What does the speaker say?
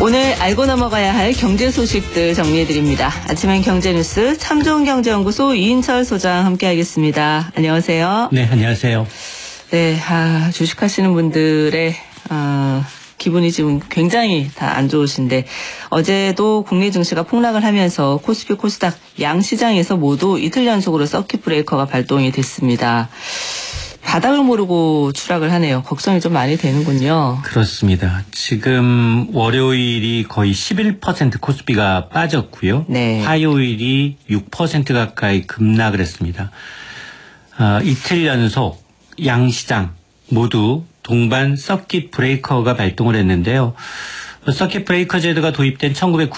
오늘 알고 넘어가야 할 경제 소식들 정리해드립니다. 아침엔 경제뉴스 참좋은경제연구소 이인철 소장 함께하겠습니다. 안녕하세요. 네, 안녕하세요. 네, 주식하시는 분들의 기분이 지금 굉장히 다 안 좋으신데 어제도 국내 증시가 폭락을 하면서 코스피, 코스닥 양 시장에서 모두 이틀 연속으로 서킷 브레이커가 발동이 됐습니다. 바닥을 모르고 추락을 하네요. 걱정이 좀 많이 되는군요. 그렇습니다. 지금 월요일이 거의 11% 코스피가 빠졌고요. 네. 화요일이 6% 가까이 급락을 했습니다. 이틀 연속 양시장 모두 동반 서킷 브레이커가 발동을 했는데요. 서킷 브레이커 제도가 도입된